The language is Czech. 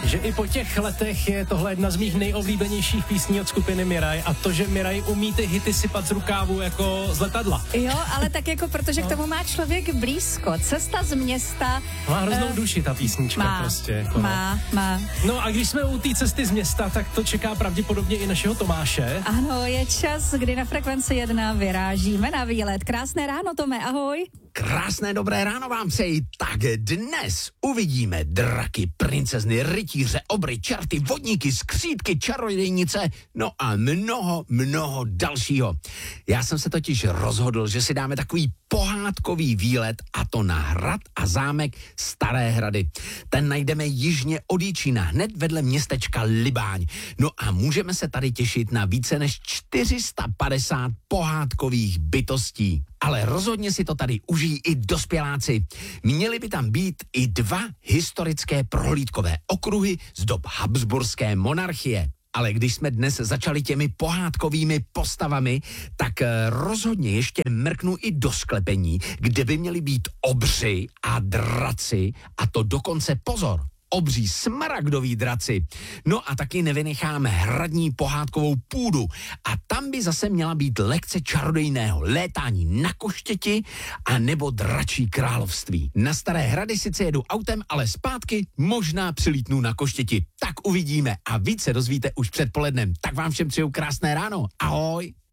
že i po těch letech je tohle jedna z mých nejoblíbenějších písní od skupiny Miraj a to, že Miraj umí ty hity sypat z rukávu jako z letadla. Jo, ale tak jako protože k tomu má člověk blízko. Cesta z města. Má hroznou duši ta písnička prostě. Jako má. No a když jsme u té cesty z města, tak to čeká pravděpodobně i našeho Tomáše. Ano, je čas, kdy na Frekvenci 1 vyrážíme na výlet. Krásné ráno, Tome, ahoj. Krásné dobré ráno vám přeji. Tak dnes uvidíme draky, princezny, rytíře, obry, čerty, vodníky, skřítky, čarodějnice, no a mnoho dalšího. Já jsem se totiž rozhodl, že si dáme takový pohádkový výlet a to na hrad a zámek Staré Hrady. Ten najdeme jižně od Jičína, hned vedle městečka Libáň. No a můžeme se tady těšit na více než 450 pohádkových bytostí. Ale rozhodně si to tady užijí i dospěláci. Měly by tam být i 2 historické prohlídkové okruhy z dob Habsburské monarchie. Ale když jsme dnes začali těmi pohádkovými postavami, tak rozhodně ještě mrknu i do sklepení, kde by měli být obři a draci, a to dokonce pozor, obří smaragdoví draci. No a taky nevynecháme hradní pohádkovou půdu. A tam by zase měla být lekce čarodejného létání na koštěti a nebo dračí království. Na Staré Hrady sice jedu autem, ale zpátky možná přilítnu na koštěti. Tak uvidíme a více dozvíte už předpolednem. Tak vám všem přeju krásné ráno. Ahoj!